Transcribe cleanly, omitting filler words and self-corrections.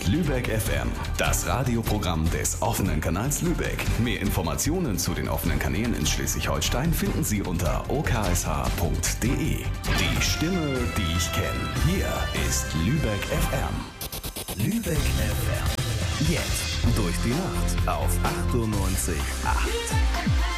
ist Lübeck FM, das Radioprogramm des offenen Kanals Lübeck. Mehr Informationen zu den offenen Kanälen in Schleswig-Holstein finden Sie unter oksh.de. Die Stimme, die ich kenne. Hier ist Lübeck FM. Lübeck FM. Jetzt durch die Nacht auf 98,8.